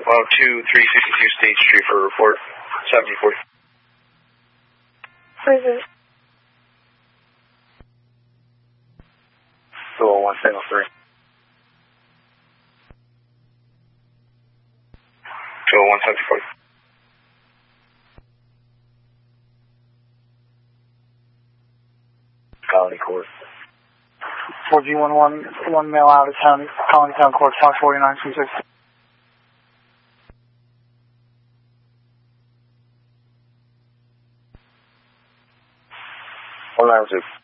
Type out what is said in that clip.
102-352 State Street for a report. 1740. Where is it? 201 Signal 3. 201 1740. Colony Court. 4G11, one male out of town, Colony Town Court, 54926. 192.